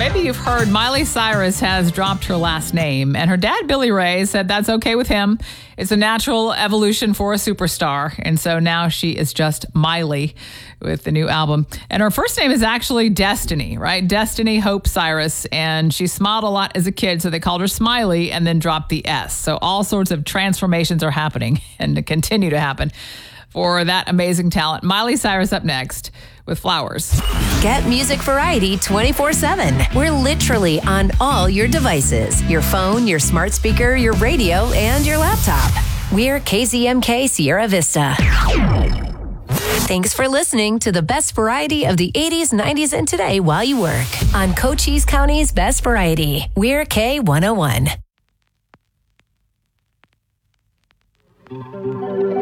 maybe you've heard Miley Cyrus has dropped her last name, and her dad, Billy Ray, said that's okay with him. It's a natural evolution for a superstar. And so now she is just Miley with the new album. And her first name is actually Destiny, right? Destiny Hope Cyrus. And she smiled a lot as a kid, so they called her Smiley and then dropped the S. So all sorts of transformations are happening and to continue to happen for that amazing talent. Miley Cyrus up next with Flowers. Get music variety 24/7. We're literally on all your devices. Your phone, your smart speaker, your radio, and your laptop. We're KZMK Sierra Vista. Thanks for listening to the best variety of the 80s, 90s, and today while you work on Cochise County's Best Variety. We're K101.